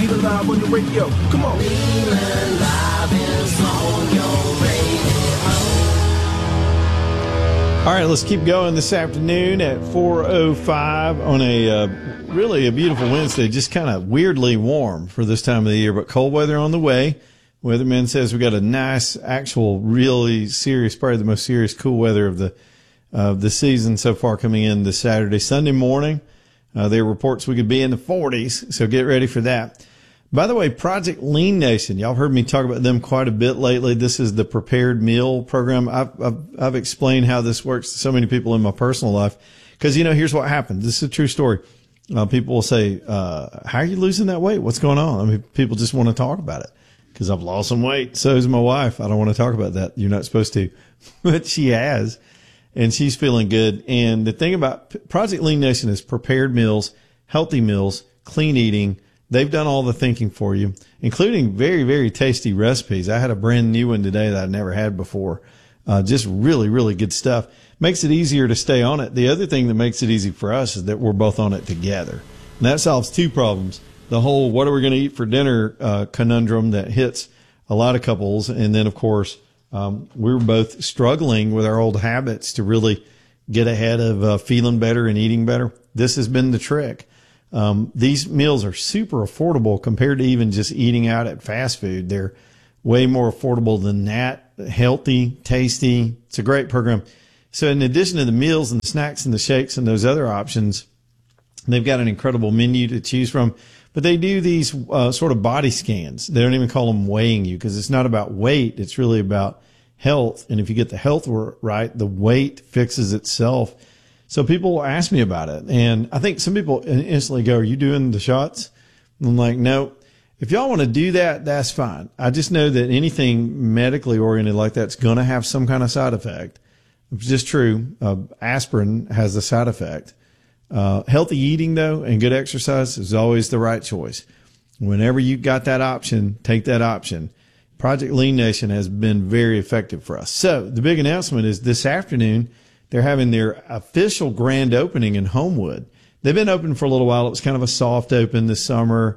Feel Alive on your radio. Come on. Feel Alive is on your radio. All right, let's keep going this afternoon at 4:05 on a really a beautiful Wednesday, just kind of weirdly warm for this time of the year, but cold weather on the way. Weatherman says we got a nice, actual, really serious, probably the most serious cool weather of the season so far coming in this Saturday. Sunday morning, there are reports we could be in the 40s, so get ready for that. By the way, Project Lean Nation, y'all heard me talk about them quite a bit lately. This is the prepared meal program. I've explained how this works to so many people in my personal life. Because, here's what happened. This is a true story. People will say, how are you losing that weight? What's going on? I mean, people just want to talk about it. Because I've lost some weight. So is my wife. I don't want to talk about that. You're not supposed to. But she has. And she's feeling good. And the thing about Project Lean Nation is prepared meals, healthy meals, clean eating. They've done all the thinking for you, including very, very tasty recipes. I had a brand new one today that I'd never had before. Just really, really good stuff. Makes it easier to stay on it. The other thing that makes it easy for us is that we're both on it together. And that solves two problems. The whole what are we going to eat for dinner conundrum that hits a lot of couples. And then, of course, we were both struggling with our old habits to really get ahead of feeling better and eating better. This has been the trick. These meals are super affordable compared to even just eating out at fast food. They're way more affordable than that. Healthy, tasty. It's a great program. So in addition to the meals and the snacks and the shakes and those other options, they've got an incredible menu to choose from. But they do these sort of body scans. They don't even call them weighing you because it's not about weight. It's really about health. And if you get the health right, the weight fixes itself. So people ask me about it. And I think some people instantly go, are you doing the shots? And I'm like, no. If y'all want to do that, that's fine. I just know that anything medically oriented like that's going to have some kind of side effect. It's just true. Aspirin has a side effect. Healthy eating, though, and good exercise is always the right choice. Whenever you got that option, take that option. Project Lean Nation has been very effective for us. So the big announcement is this afternoon, they're having their official grand opening in Homewood. They've been open for a little while. It was kind of a soft open this summer,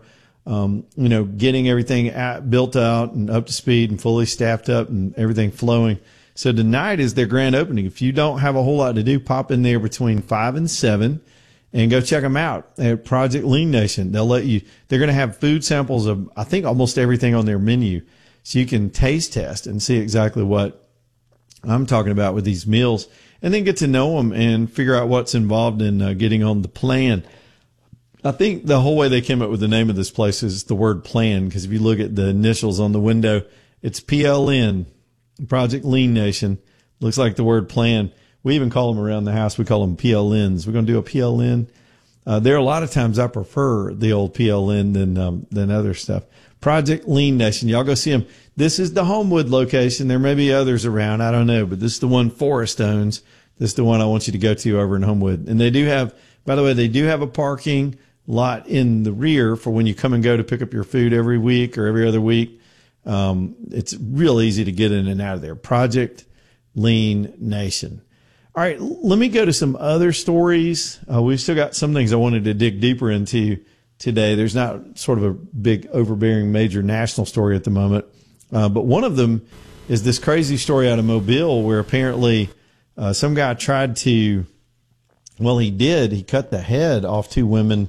getting everything built out and up to speed and fully staffed up and everything flowing. So tonight is their grand opening. If you don't have a whole lot to do, pop in there between 5 and 7 and go check them out at Project Lean Nation. They're going to have food samples of, I think, almost everything on their menu. So you can taste test and see exactly what I'm talking about with these meals and then get to know them and figure out what's involved in getting on the plan. I think the whole way they came up with the name of this place is the word plan, because if you look at the initials on the window, it's PLN, Project Lean Nation. Looks like the word plan. We even call them around the house. We call them PLNs. We're going to do a PLN. There are a lot of times I prefer the old PLN than other stuff. Project Lean Nation. Y'all go see them. This is the Homewood location. There may be others around. I don't know, but this is the one Forrest owns. This is the one I want you to go to over in Homewood. And they do have, by the way, they do have a parking lot in the rear for when you come and go to pick up your food every week or every other week. It's real easy to get in and out of there. Project Lean Nation. All right, let me go to some other stories. We've still got some things I wanted to dig deeper into today. There's not sort of a big overbearing major national story at the moment. But one of them is this crazy story out of Mobile where apparently some guy tried to, well, he cut the head off two women.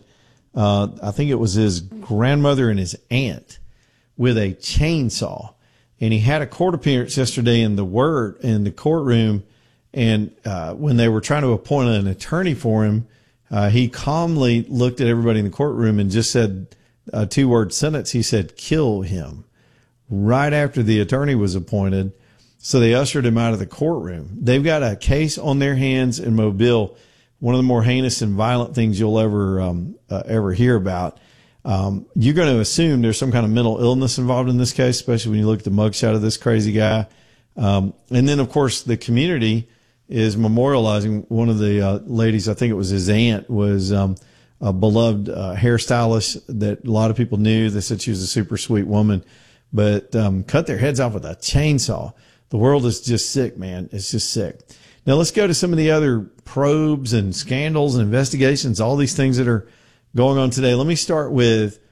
I think it was his grandmother and his aunt with a chainsaw. And he had a court appearance yesterday in the courtroom. And when they were trying to appoint an attorney for him, he calmly looked at everybody in the courtroom and just said a 2-word sentence. He said, "Kill him," right after the attorney was appointed. So they ushered him out of the courtroom. They've got a case on their hands in Mobile, one of the more heinous and violent things you'll ever hear about. You're going to assume there's some kind of mental illness involved in this case, especially when you look at the mugshot of this crazy guy. And then, of course, the community is memorializing one of the ladies. I think it was his aunt, was a beloved hairstylist that a lot of people knew. They said she was a super sweet woman, but cut their heads off with a chainsaw. The world is just sick, man. It's just sick. Now let's go to some of the other probes and scandals and investigations, all these things that are going on today. Let me start with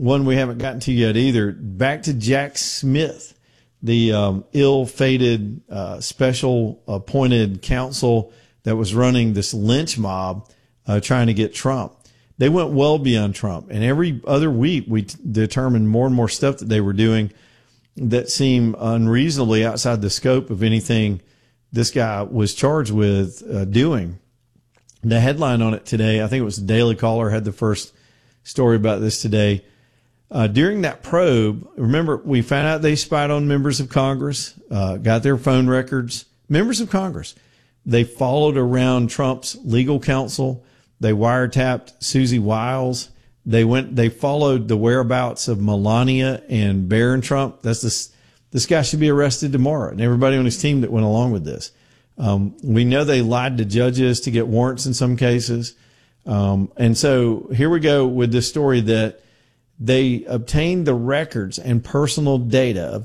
one we haven't gotten to yet either. Back to Jack Smith, the ill-fated special appointed counsel that was running this lynch mob trying to get Trump. They went well beyond Trump. And every other week we determined more and more stuff that they were doing that seemed unreasonably outside the scope of anything this guy was charged with doing. The headline on it today, I think it was the Daily Caller, had the first story about this today. During that probe, remember, we found out they spied on members of Congress, got their phone records. Members of Congress. They followed around Trump's legal counsel. They wiretapped Susie Wiles. They followed the whereabouts of Melania and Barron Trump. This guy should be arrested tomorrow, and everybody on his team that went along with this. We know they lied to judges to get warrants in some cases. And so here we go with this story that they obtained the records and personal data of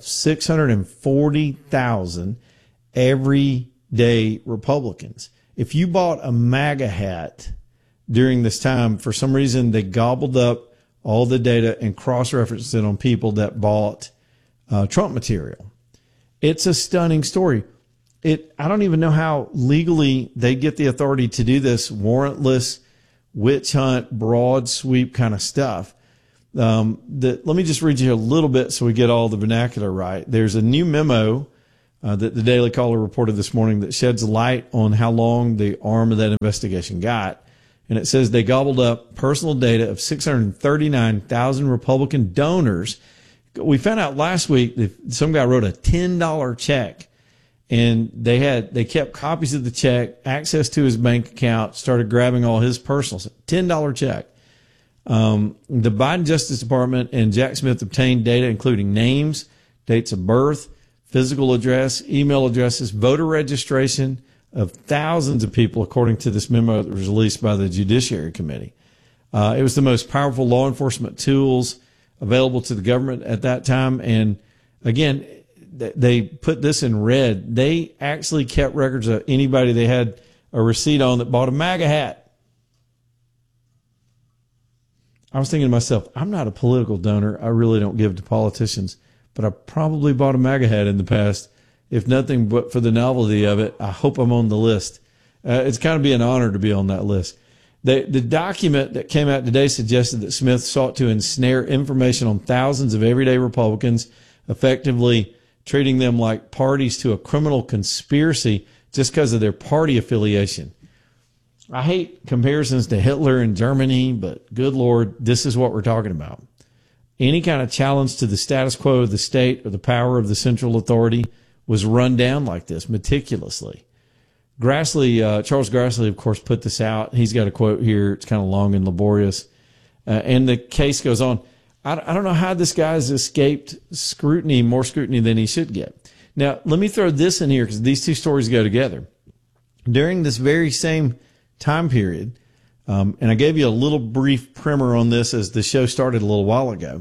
640,000 everyday Republicans. If you bought a MAGA hat during this time, for some reason, they gobbled up all the data and cross-referenced it on people that bought Trump material. It's a stunning story. I don't even know how legally they get the authority to do this warrantless witch hunt, broad sweep kind of stuff. Let me just read you a little bit so we get all the vernacular right. There's a new memo that the Daily Caller reported this morning that sheds light on how long the arm of that investigation got. And it says they gobbled up personal data of 639,000 Republican donors. We found out last week that some guy wrote a $10 check, and they kept copies of the check, access to his bank account, started grabbing all his personals. $10 check. The Biden Justice Department and Jack Smith obtained data including names, dates of birth, physical address, email addresses, voter registration of thousands of people, according to this memo that was released by the Judiciary Committee. It was the most powerful law enforcement tools available to the government at that time. And again, they put this in red. They actually kept records of anybody they had a receipt on that bought a MAGA hat. I was thinking to myself, I'm not a political donor. I really don't give to politicians, but I probably bought a MAGA hat in the past. If nothing but for the novelty of it, I hope I'm on the list. It's kind of be an honor to be on that list. The document that came out today suggested that Smith sought to ensnare information on thousands of everyday Republicans, effectively treating them like parties to a criminal conspiracy just because of their party affiliation. I hate comparisons to Hitler and Germany, but good Lord, this is what we're talking about. Any kind of challenge to the status quo of the state or the power of the central authority was run down like this meticulously. Grassley, Charles Grassley, of course, put this out. He's got a quote here. It's kind of long and laborious. And the case goes on. I don't know how this guy's escaped scrutiny, more scrutiny than he should get. Now, let me throw this in here because these two stories go together. During this very same time period, and I gave you a little brief primer on this as the show started a little while ago.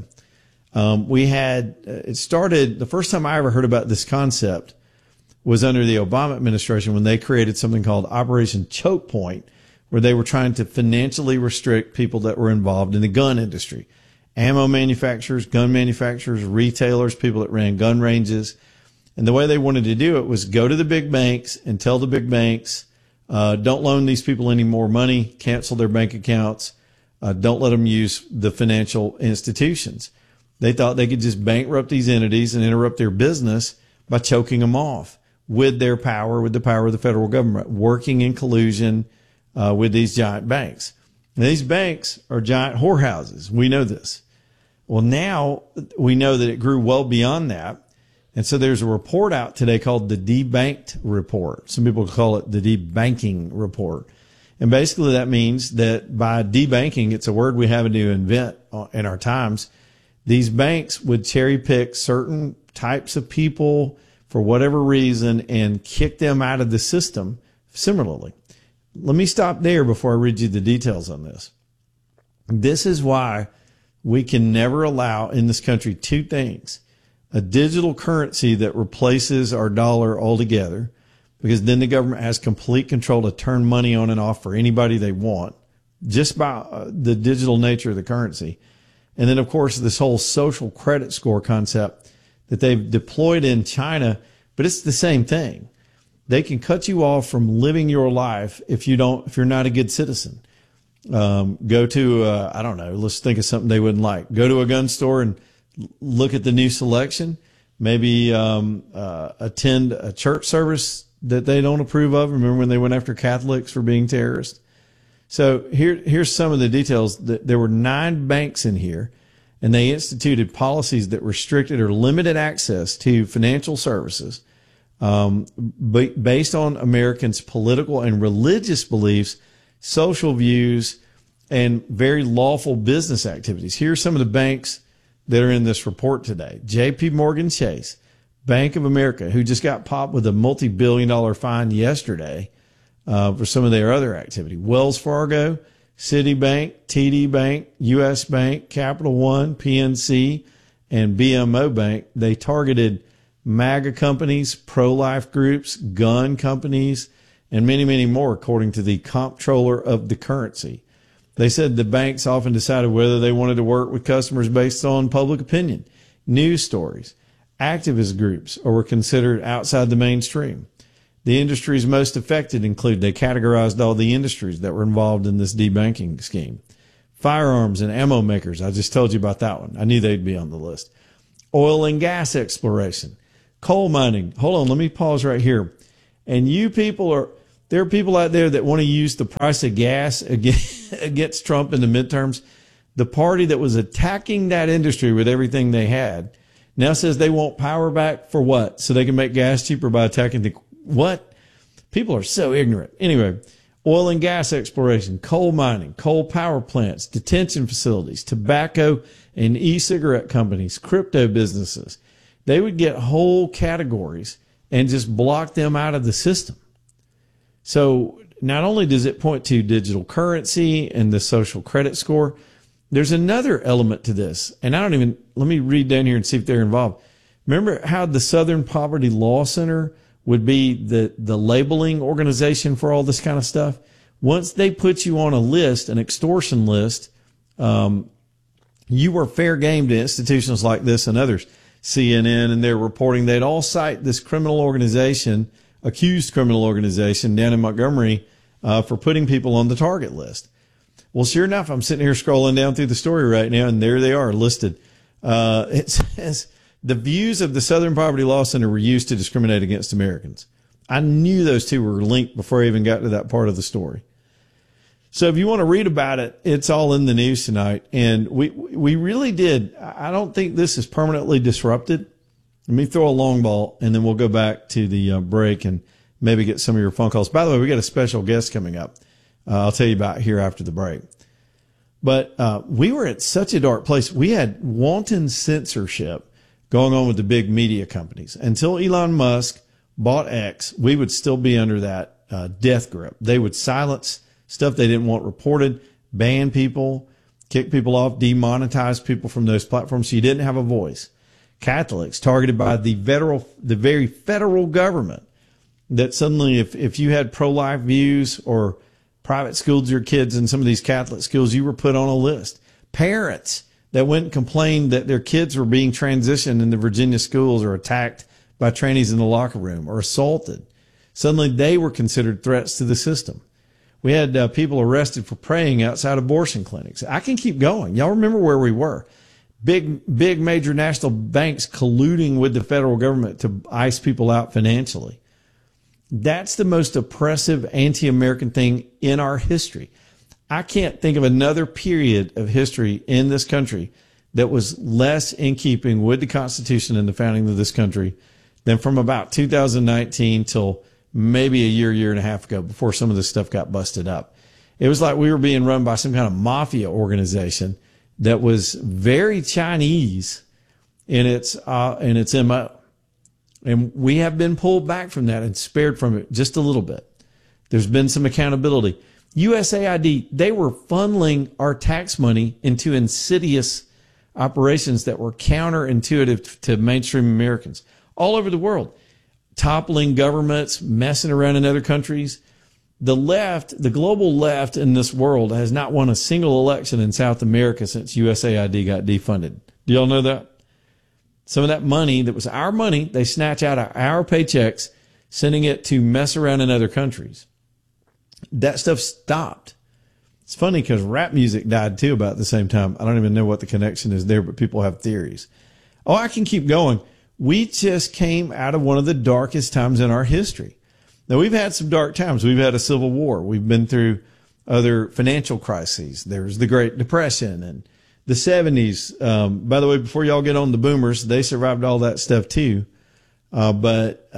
It started, the first time I ever heard about this concept was under the Obama administration when they created something called Operation Choke Point, where they were trying to financially restrict people that were involved in the gun industry. Ammo manufacturers, gun manufacturers, retailers, people that ran gun ranges. And the way they wanted to do it was go to the big banks and tell the big banks, don't loan these people any more money, cancel their bank accounts, don't let them use the financial institutions. They thought they could just bankrupt these entities and interrupt their business by choking them off with their power, with the power of the federal government, working in collusion with these giant banks. And these banks are giant whorehouses. We know this. Well, now we know that it grew well beyond that. And so there's a report out today called the Debanked Report. Some people call it the Debanking Report. And basically that means that by debanking, it's a word we haven't to invent in our times, these banks would cherry pick certain types of people for whatever reason and kick them out of the system similarly. Let me stop there before I read you the details on this. This is why we can never allow in this country two things: a digital currency that replaces our dollar altogether, because then the government has complete control to turn money on and off for anybody they want just by the digital nature of the currency. And then, of course, this whole social credit score concept that they've deployed in China, but it's the same thing. They can cut you off from living your life if you're not a good citizen. Go to, I don't know, let's think of something they wouldn't like. Go to a gun store and look at the new selection. Maybe attend a church service that they don't approve of. Remember when they went after Catholics for being terrorists? So here's some of the details. There were 9 banks in here, and they instituted policies that restricted or limited access to financial services based on Americans' political and religious beliefs, social views, and very lawful business activities. Here are some of the banks that are in this report today. J.P. Morgan Chase, Bank of America, who just got popped with a multi-billion-dollar fine yesterday for some of their other activity. Wells Fargo, Citibank, TD Bank, U.S. Bank, Capital One, PNC, and BMO Bank. They targeted MAGA companies, pro-life groups, gun companies, and many, many more, according to the comptroller of the currency. They said the banks often decided whether they wanted to work with customers based on public opinion, news stories, activist groups, or were considered outside the mainstream. The industries most affected include, they categorized all the industries that were involved in this debanking scheme. Firearms and ammo makers, I just told you about that one. I knew they'd be on the list. Oil and gas exploration. Coal mining. Hold on, let me pause right here. And there are people out there that want to use the price of gas against Trump in the midterms. The party that was attacking that industry with everything they had now says they want power back for what? So they can make gas cheaper by attacking the what? People are so ignorant. Anyway, oil and gas exploration, coal mining, coal power plants, detention facilities, tobacco and e-cigarette companies, crypto businesses. They would get whole categories and just block them out of the system. So not only does it point to digital currency and the social credit score, there's another element to this. And let me read down here and see if they're involved. Remember how the Southern Poverty Law Center would be the labeling organization for all this kind of stuff? Once they put you on a list, an extortion list, you were fair game to institutions like this and others. CNN and their reporting, they'd all cite this criminal organization, accused criminal organization down in Montgomery for putting people on the target list. Well, sure enough, I'm sitting here scrolling down through the story right now, and there they are listed. It says the views of the Southern Poverty Law Center were used to discriminate against Americans. I knew those two were linked before I even got to that part of the story. So if you want to read about it, it's all in the news tonight. And we really did. I don't think this is permanently disrupted. Let me throw a long ball, and then we'll go back to the break and maybe get some of your phone calls. By the way, we got a special guest coming up. I'll tell you about here after the break. But we were at such a dark place. We had wanton censorship going on with the big media companies. Until Elon Musk bought X, we would still be under that death grip. They would silence stuff they didn't want reported, ban people, kick people off, demonetize people from those platforms so you didn't have a voice. Catholics targeted by the very federal government, that suddenly if you had pro-life views or private schooled your kids in some of these Catholic schools, you were put on a list. Parents that went and complained that their kids were being transitioned in the Virginia schools or attacked by trainees in the locker room or assaulted. Suddenly they were considered threats to the system. We had people arrested for praying outside abortion clinics. I can keep going. Y'all remember where we were. Big major national banks colluding with the federal government to ice people out financially. That's the most oppressive anti-American thing in our history. I can't think of another period of history in this country that was less in keeping with the Constitution and the founding of this country than from about 2019 till maybe a year and a half ago, before some of this stuff got busted up. It was like we were being run by some kind of mafia organization that was very Chinese in its MO. And we have been pulled back from that and spared from it just a little bit. There's been some accountability. USAID, they were funneling our tax money into insidious operations that were counterintuitive to mainstream Americans all over the world, toppling governments, messing around in other countries. The left, the global left in this world has not won a single election in South America since USAID got defunded. Do y'all know that? Some of that money that was our money, they snatch out of our paychecks, sending it to mess around in other countries. That stuff stopped. It's funny because rap music died too about the same time. I don't even know what the connection is there, but people have theories. Oh, I can keep going. We just came out of one of the darkest times in our history. Now, we've had some dark times. We've had a civil war. We've been through other financial crises. There's the Great Depression and the 70s. By the way, before y'all get on the boomers, they survived all that stuff too. But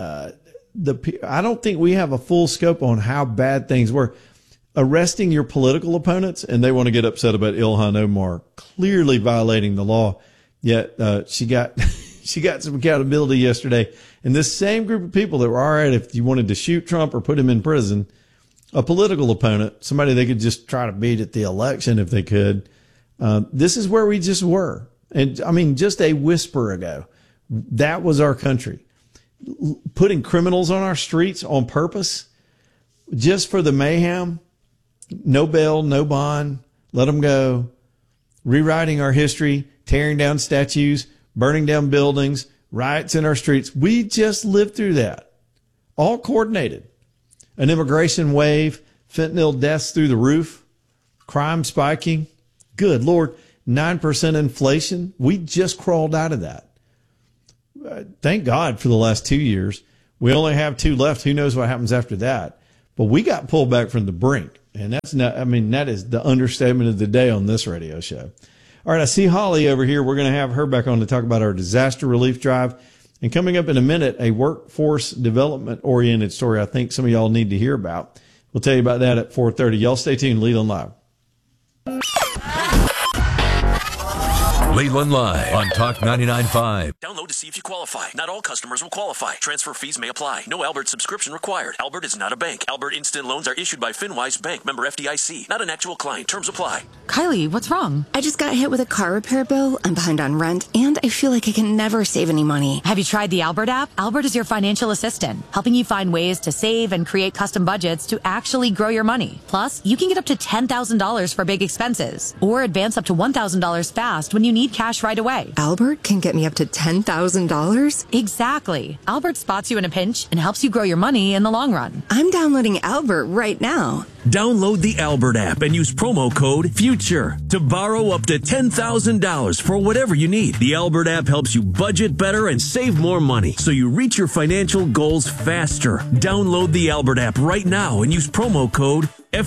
I don't think we have a full scope on how bad things were. Arresting your political opponents, and they want to get upset about Ilhan Omar clearly violating the law. Yet she got some accountability yesterday. And this same group of people that were all right if you wanted to shoot Trump or put him in prison, a political opponent, somebody they could just try to beat at the election if they could. This is where we just were. And I mean, just a whisper ago, that was our country. Putting criminals on our streets on purpose just for the mayhem, no bail, no bond, let them go, rewriting our history, tearing down statues, burning down buildings, riots in our streets. We just lived through that. All coordinated. An immigration wave, fentanyl deaths through the roof, crime spiking. Good Lord, 9% inflation. We just crawled out of that. Thank God for the last 2 years. We only have 2 left. Who knows what happens after that? But we got pulled back from the brink. And that's not, I mean, that is the understatement of the day on this radio show. All right, I see Holly over here. We're going to have her back on to talk about our disaster relief drive. And coming up in a minute, a workforce development-oriented story I think some of y'all need to hear about. We'll tell you about that at 4:30. Y'all stay tuned. Leland Live. Leland Live on Talk 99.5. Download to see if you qualify. Not all customers will qualify. Transfer fees may apply. No Albert subscription required. Albert is not a bank. Albert Instant Loans are issued by FinWise Bank, member FDIC. Not an actual client. Terms apply. Kylie, what's wrong? I just got hit with a car repair bill. I'm behind on rent, and I feel like I can never save any money. Have you tried the Albert app? Albert is your financial assistant, helping you find ways to save and create custom budgets to actually grow your money. Plus, you can get up to $10,000 for big expenses, or advance up to $1,000 fast when you need cash right away. Albert can get me up to $10,000? Exactly. Albert spots you in a pinch and helps you grow your money in the long run. I'm downloading Albert right now. Download the Albert app and use promo code FUTURE to borrow up to $10,000 for whatever you need. The Albert app helps you budget better and save more money so you reach your financial goals faster. Download the Albert app right now and use promo code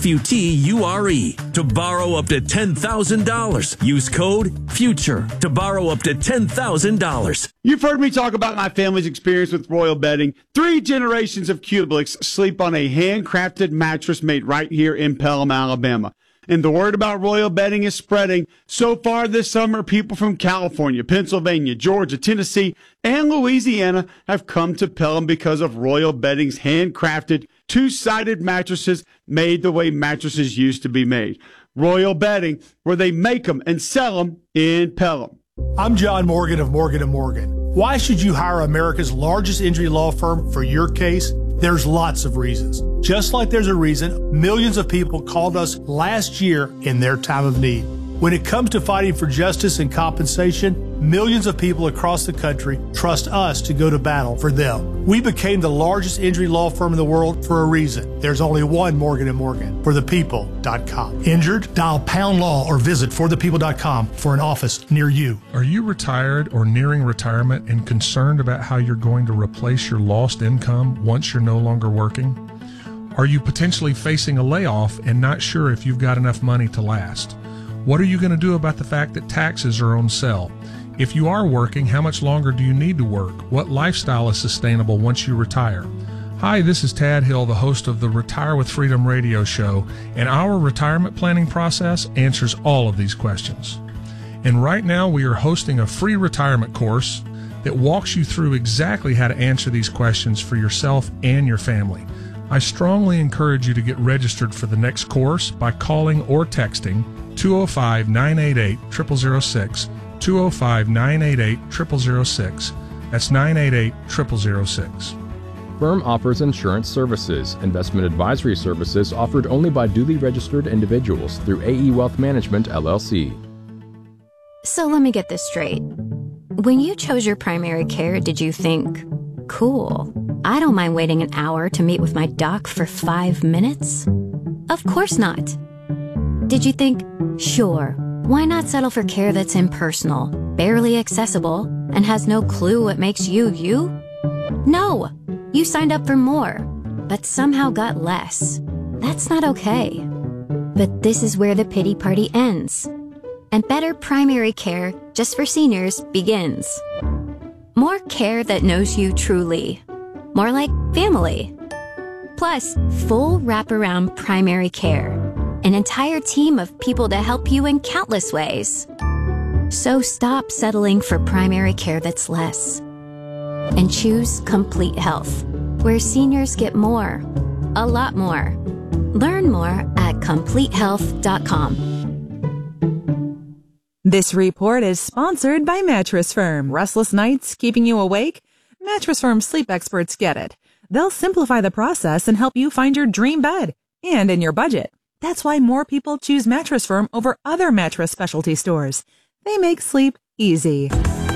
FUTURE to borrow up to $10,000. Use code FUTURE to borrow up to $10,000. You've heard me talk about my family's experience with Royal Bedding. 3 generations of Cublix sleep on a handcrafted mattress made right here in Pelham, Alabama. And the word about Royal Bedding is spreading. So far this summer, people from California, Pennsylvania, Georgia, Tennessee, and Louisiana have come to Pelham because of Royal Bedding's handcrafted 2-sided mattresses made the way mattresses used to be made. Royal Bedding, where they make them and sell them in Pelham. I'm John Morgan of Morgan & Morgan. Why should you hire America's largest injury law firm for your case? There's lots of reasons. Just like there's a reason millions of people called us last year in their time of need. When it comes to fighting for justice and compensation, millions of people across the country trust us to go to battle for them. We became the largest injury law firm in the world for a reason. There's only one Morgan & Morgan, forthepeople.com. Injured? Dial pound law or visit forthepeople.com for an office near you. Are you retired or nearing retirement and concerned about how you're going to replace your lost income once you're no longer working? Are you potentially facing a layoff and not sure if you've got enough money to last? What are you going to do about the fact that taxes are on sale? If you are working, how much longer do you need to work? What lifestyle is sustainable once you retire? Hi, this is Tad Hill, the host of the Retire with Freedom radio show, and our retirement planning process answers all of these questions. And right now we are hosting a free retirement course that walks you through exactly how to answer these questions for yourself and your family. I strongly encourage you to get registered for the next course by calling or texting 205-988-0006, 205-988-0006. That's 988-0006. Firm offers insurance services. Investment advisory services offered only by duly registered individuals through AE Wealth Management, LLC. So let me get this straight. When you chose your primary care, did you think, cool, I don't mind waiting an hour to meet with my doc for 5 minutes? Of course not. Did you think, sure, why not settle for care that's impersonal, barely accessible, and has no clue what makes you you? No! You signed up for more, but somehow got less. That's not okay. But this is where the pity party ends. And better primary care, just for seniors, begins. More care that knows you truly. More like family. Plus, full wraparound primary care. An entire team of people to help you in countless ways. So stop settling for primary care that's less. And choose Complete Health, where seniors get more. A lot more. Learn more at CompleteHealth.com. This report is sponsored by Mattress Firm. Restless nights keeping you awake? Mattress Firm sleep experts get it. They'll simplify the process and help you find your dream bed and in your budget. That's why more people choose Mattress Firm over other mattress specialty stores. They make sleep easy.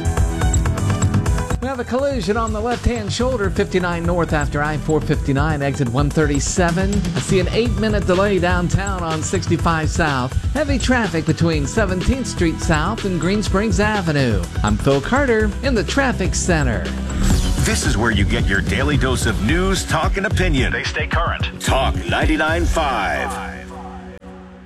We have a collision on the left-hand shoulder, 59 north after I-459, exit 137. I see an 8-minute delay downtown on 65 south. Heavy traffic between 17th Street South and Green Springs Avenue. I'm Phil Carter in the Traffic Center. This is where you get your daily dose of news, talk, and opinion. They stay current. Talk 99.5.